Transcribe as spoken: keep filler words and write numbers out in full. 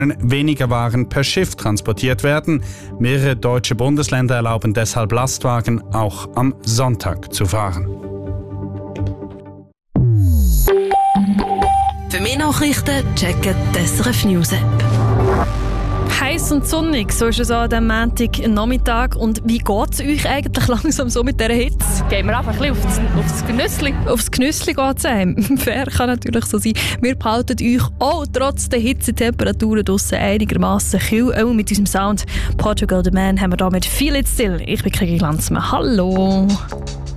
weniger Waren per Schiff transportiert werden. Mehrere deutsche Bundesländer erlauben deshalb Lastwagen auch am Sonntag zu fahren. Für mehr Nachrichten checken die S R F News App. Heiß und sonnig, so ist es an diesem Montagnachmittag. Und wie geht es euch eigentlich langsam so mit dieser Hitze? Gehen wir einfach ein bisschen aufs, aufs Genüssli. Aufs Genüssli geht es einem. Fair kann natürlich so sein. Wir behalten euch auch trotz der Hitzetemperaturen draussen einigermaßen kühl. Auch mit unserem Sound Portugal the Man haben wir da mit «Feel It Still». Ich bin Kiki Glanzmann. Hallo!